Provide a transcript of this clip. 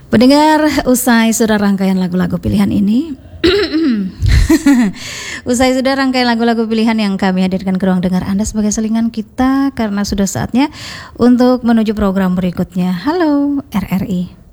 Pendengar, usai sudah rangkaian lagu-lagu pilihan ini usai sudah rangkaian lagu-lagu pilihan yang kami hadirkan ke ruang dengar Anda sebagai selingan kita, karena sudah saatnya untuk menuju program berikutnya. Halo RRI.